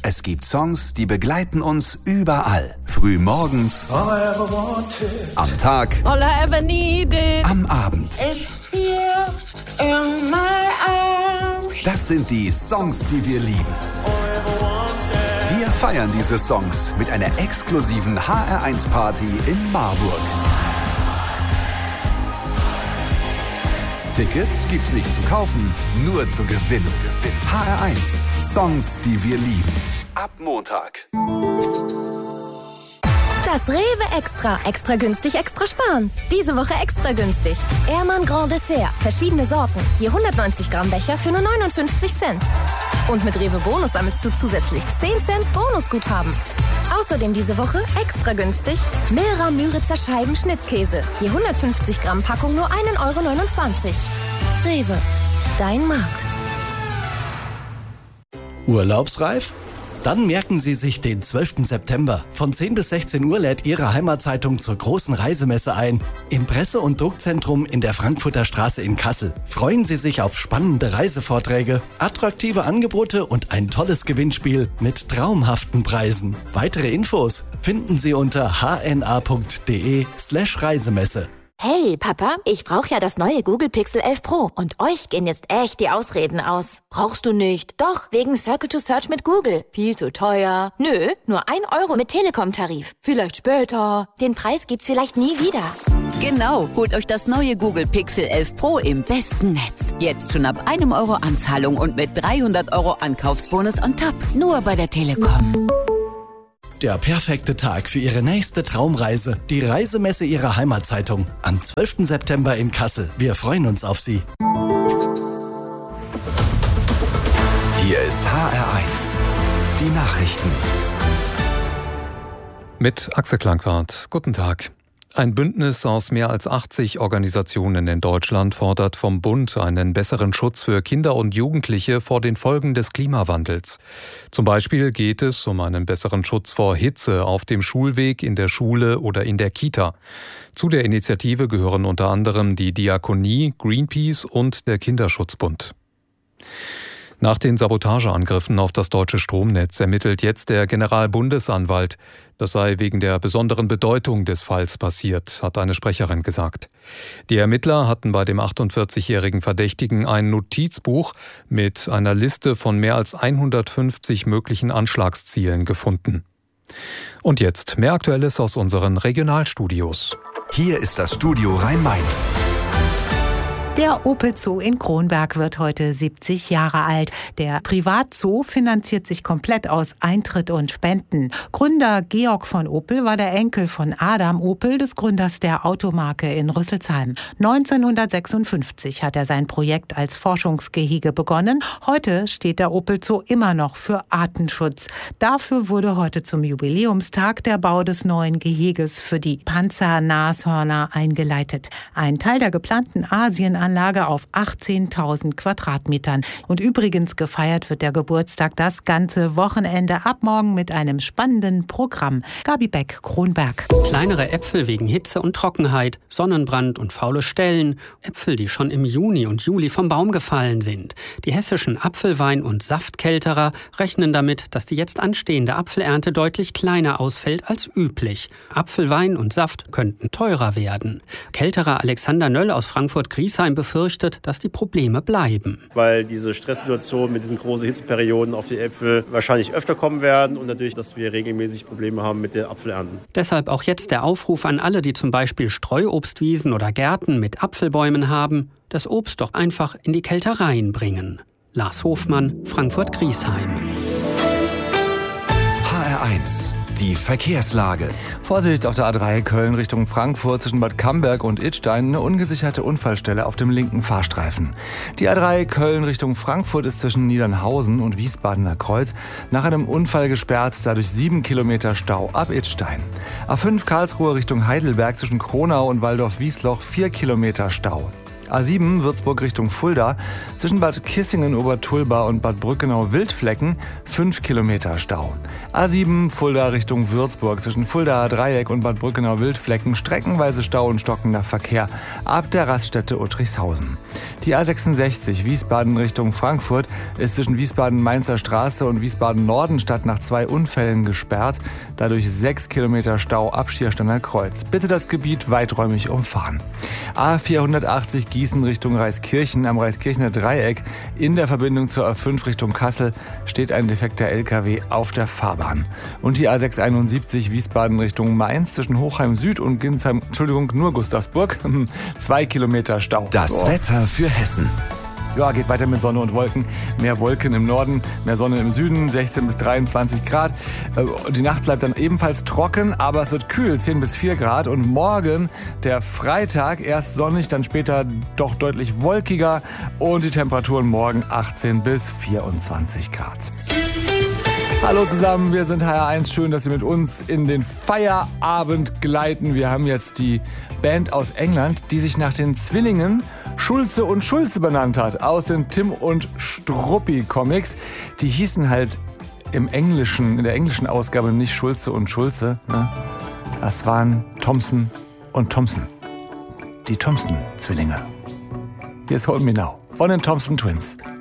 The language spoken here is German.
Es gibt Songs, die begleiten uns überall. Früh morgens, am Tag, All I ever needed, am Abend. is here in my arms. Das sind die Songs, die wir lieben. Wir feiern diese Songs mit einer exklusiven HR1-Party in Marburg. Tickets gibt's nicht zu kaufen, nur zu gewinnen. HR1, Songs, die wir lieben. Ab Montag. Das Rewe Extra. Extra günstig, extra sparen. Diese Woche extra günstig. Ehrmann Grand Dessert. Verschiedene Sorten. Je 190 Gramm Becher für nur 59 Cent. Und mit Rewe Bonus sammelst du zusätzlich 10 Cent Bonusguthaben. Außerdem diese Woche extra günstig Milra Müritzer Scheiben Schnittkäse. Je 150 Gramm Packung nur 1,29 Euro. Rewe. Dein Markt. Urlaubsreif? Dann merken Sie sich den 12. September. Von 10 bis 16 Uhr lädt Ihre Heimatzeitung zur großen Reisemesse ein. Im Presse- und Druckzentrum in der Frankfurter Straße in Kassel. Freuen Sie sich auf spannende Reisevorträge, attraktive Angebote und ein tolles Gewinnspiel mit traumhaften Preisen. Weitere Infos finden Sie unter hna.de/Reisemesse. Hey, Papa, ich brauche ja das neue Google Pixel 11 Pro und euch gehen jetzt echt die Ausreden aus. Brauchst du nicht? Doch, wegen Circle to Search mit Google. Viel zu teuer. Nö, nur 1 Euro mit Telekom-Tarif. Vielleicht später. Den Preis gibt's vielleicht nie wieder. Genau, holt euch das neue Google Pixel 11 Pro im besten Netz. Jetzt schon ab 1 Euro Anzahlung und mit 300 Euro Ankaufsbonus on top. Nur bei der Telekom. Der perfekte Tag für Ihre nächste Traumreise. Die Reisemesse Ihrer Heimatzeitung. Am 12. September in Kassel. Wir freuen uns auf Sie. Hier ist HR1. Die Nachrichten. Mit Axel Klangwart. Guten Tag. Ein Bündnis aus mehr als 80 Organisationen in Deutschland fordert vom Bund einen besseren Schutz für Kinder und Jugendliche vor den Folgen des Klimawandels. Zum Beispiel geht es um einen besseren Schutz vor Hitze auf dem Schulweg, in der Schule oder in der Kita. Zu der Initiative gehören unter anderem die Diakonie, Greenpeace und der Kinderschutzbund. Nach den Sabotageangriffen auf das deutsche Stromnetz ermittelt jetzt der Generalbundesanwalt. Das sei wegen der besonderen Bedeutung des Falls passiert, hat eine Sprecherin gesagt. Die Ermittler hatten bei dem 48-jährigen Verdächtigen ein Notizbuch mit einer Liste von mehr als 150 möglichen Anschlagszielen gefunden. Und jetzt mehr Aktuelles aus unseren Regionalstudios. Hier ist das Studio Rhein-Main. Der Opel Zoo in Kronberg wird heute 70 Jahre alt. Der Privatzoo finanziert sich komplett aus Eintritt und Spenden. Gründer Georg von Opel war der Enkel von Adam Opel, des Gründers der Automarke in Rüsselsheim. 1956 hat er sein Projekt als Forschungsgehege begonnen. Heute steht der Opel Zoo immer noch für Artenschutz. Dafür wurde heute zum Jubiläumstag der Bau des neuen Geheges für die Panzernashörner eingeleitet. Ein Teil der geplanten Asienanlage auf 18.000 Quadratmetern. Und übrigens gefeiert wird der Geburtstag das ganze Wochenende ab morgen mit einem spannenden Programm. Gabi Beck, Kronberg. Kleinere Äpfel wegen Hitze und Trockenheit, Sonnenbrand und faule Stellen. Äpfel, die schon im Juni und Juli vom Baum gefallen sind. Die hessischen Apfelwein- und Saftkälterer rechnen damit, dass die jetzt anstehende Apfelernte deutlich kleiner ausfällt als üblich. Apfelwein und Saft könnten teurer werden. Kälterer Alexander Nöll aus Frankfurt-Griesheim befürchtet, dass die Probleme bleiben. Weil diese Stresssituationen mit diesen großen Hitzeperioden auf die Äpfel wahrscheinlich öfter kommen werden und natürlich, dass wir regelmäßig Probleme haben mit den Apfelernten. Deshalb auch jetzt der Aufruf an alle, die zum Beispiel Streuobstwiesen oder Gärten mit Apfelbäumen haben, das Obst doch einfach in die Kältereien bringen. Lars Hofmann, Frankfurt-Griesheim. HR1. Die Verkehrslage. Vorsicht auf der A3 Köln Richtung Frankfurt zwischen Bad Camberg und Idstein. Eine ungesicherte Unfallstelle auf dem linken Fahrstreifen. Die A3 Köln Richtung Frankfurt ist zwischen Niedernhausen und Wiesbadener Kreuz nach einem Unfall gesperrt, dadurch 7 Kilometer Stau ab Idstein. A5 Karlsruhe Richtung Heidelberg zwischen Kronau und Waldorf-Wiesloch 4 Kilometer Stau. A7 Würzburg Richtung Fulda. Zwischen Bad Kissingen-Obertulba und Bad Brückenau-Wildflecken 5 Kilometer Stau. A7 Fulda Richtung Würzburg. Zwischen Fuldaer Dreieck und Bad Brückenau-Wildflecken streckenweise Stau und stockender Verkehr ab der Raststätte Uttrichshausen. Die A66 Wiesbaden Richtung Frankfurt ist zwischen Wiesbaden-Mainzer Straße und Wiesbaden-Nordenstadt nach 2 Unfällen gesperrt. Dadurch 6 Kilometer Stau ab Schiersteiner Kreuz. Bitte das Gebiet weiträumig umfahren. A480 Gießen Richtung Reiskirchen am Reiskirchener Dreieck. In der Verbindung zur A5 Richtung Kassel steht ein defekter LKW auf der Fahrbahn. Und die A671 Wiesbaden Richtung Mainz zwischen Hochheim Süd und nur Gustavsburg. 2 Kilometer Stau. Das Wetter für Hessen. Ja, geht weiter mit Sonne und Wolken. Mehr Wolken im Norden, mehr Sonne im Süden, 16 bis 23 Grad. Die Nacht bleibt dann ebenfalls trocken, aber es wird kühl, 10 bis 4 Grad. Und morgen, der Freitag, erst sonnig, dann später doch deutlich wolkiger. Und die Temperaturen morgen 18 bis 24 Grad. Hallo zusammen, wir sind HR1. Schön, dass Sie mit uns in den Feierabend gleiten. Wir haben jetzt die Band aus England, die sich nach den Zwillingen Schulze und Schulze benannt hat, aus den Tim und Struppi Comics. Die hießen halt in der englischen Ausgabe nicht Schulze und Schulze. Ne? Das waren Thompson und Thompson. Die Thompson-Zwillinge. Hier ist Hold Me Now von den Thompson Twins.